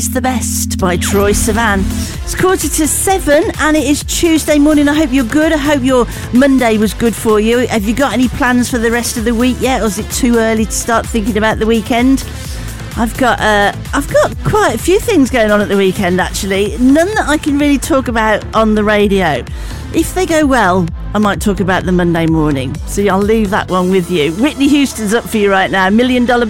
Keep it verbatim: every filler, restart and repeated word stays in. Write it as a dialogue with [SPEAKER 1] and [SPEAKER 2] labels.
[SPEAKER 1] It's the Best by Troye Sivan. It's quarter to seven and it is Tuesday morning. I hope you're good. I hope your Monday was good for you. Have you got any plans for the rest of the week yet, or is it too early to start thinking about the weekend? I've got uh, I've got quite a few things going on at the weekend, actually. None that I can really talk about on the radio. If they go well, I might talk about the Monday morning. So I'll leave that one with you. Whitney Houston's up for you right now. Million Dollar